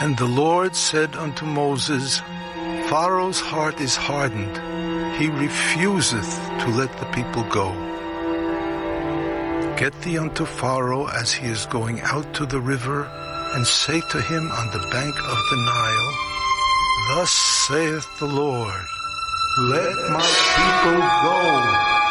And the Lord said unto Moses, Pharaoh's heart is hardened. He refuseth to let the people go. Get thee unto Pharaoh as he is going out to the river, and say to him on the bank of the Nile, Thus saith the Lord, Let my people go,